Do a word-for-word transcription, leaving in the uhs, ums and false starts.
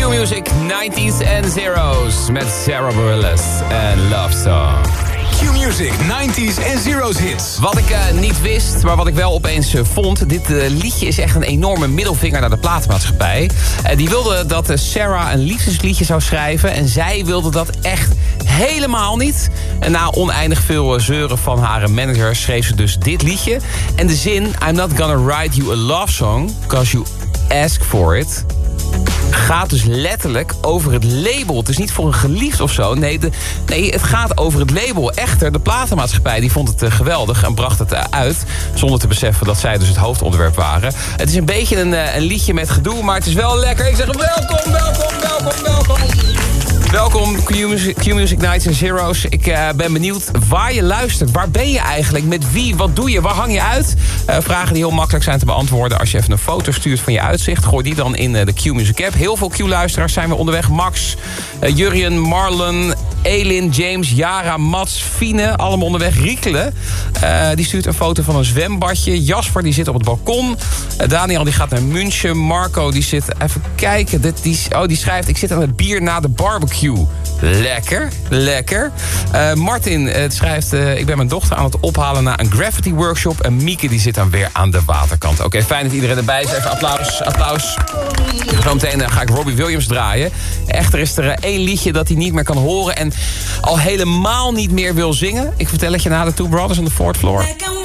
Q-Music nineties en zeros met Sarah Bareilles en Love Song. Q-Music nineties en zeros hits. Wat ik uh, niet wist, maar wat ik wel opeens uh, vond... dit uh, liedje is echt een enorme middelvinger naar de platenmaatschappij. Uh, die wilde dat uh, Sarah een liefdesliedje zou schrijven... en zij wilde dat echt helemaal niet. En na oneindig veel uh, zeuren van haar manager... schreef ze dus dit liedje. En de zin... I'm not gonna write you a love song... because you ask for it... gaat dus letterlijk over het label. Het is niet voor een geliefd of zo. Nee, de, nee, het gaat over het label. Echter, de platenmaatschappij die vond het uh, geweldig en bracht het uh, uit... zonder te beseffen dat zij dus het hoofdonderwerp waren. Het is een beetje een, uh, een liedje met gedoe, maar het is wel lekker. Ik zeg welkom, welkom, welkom, welkom. Welkom, Q-Music, Q-Music Nights en Zeros. Ik uh, ben benieuwd waar je luistert. Waar ben je eigenlijk? Met wie? Wat doe je? Waar hang je uit? Uh, vragen die heel makkelijk zijn te beantwoorden. Als je even een foto stuurt van je uitzicht... gooi die dan in uh, de Q-Music app. Heel veel Q-luisteraars zijn we onderweg. Max, uh, Jurjen, Marlon, Elin, James, Jara, Mats, Fine. Allemaal onderweg. Riekelen, uh, die stuurt een foto van een zwembadje. Jasper, die zit op het balkon. Uh, Daniel, die gaat naar München. Marco, die zit... Even kijken. Dit, die, oh, die schrijft... Ik zit aan het bier na de barbecue. Lekker, lekker. Uh, Martin uh, schrijft... Uh, ik ben mijn dochter aan het ophalen na een graffiti workshop. En Mieke die zit dan weer aan de waterkant. Oké, okay, fijn dat iedereen erbij is. Even applaus, applaus. Zometeen uh, ga ik Robbie Williams draaien. Echter is er uh, één liedje dat hij niet meer kan horen... en al helemaal niet meer wil zingen. Ik vertel het je na de Two Brothers on the Fourth Floor.